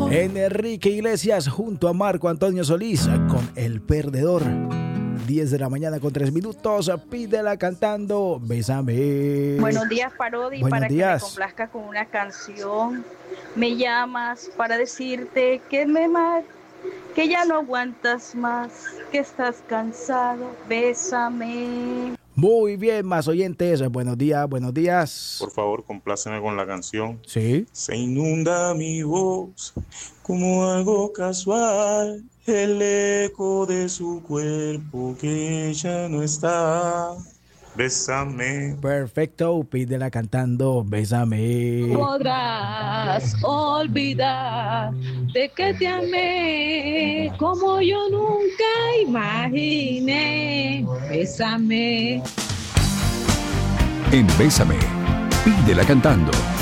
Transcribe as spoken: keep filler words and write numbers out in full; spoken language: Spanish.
Enrique Iglesias junto a Marco Antonio Solís con El Perdedor. diez de la mañana con tres minutos. Pídela cantando Bésame. Buenos días, Parodi. Buenos para días. que me complazca con una canción. Me llamas para decirte que me mar, que ya no aguantas más, que estás cansado. Bésame. Muy bien, más oyentes. Buenos días, buenos días. Por favor, compláceme con la canción. Sí. Se inunda mi voz como algo casual, el eco de su cuerpo que ya no está. Bésame. Perfecto, pídela cantando Bésame. Podrás olvidar de que te amé como yo nunca imaginé. Bésame. En Bésame, pídela cantando.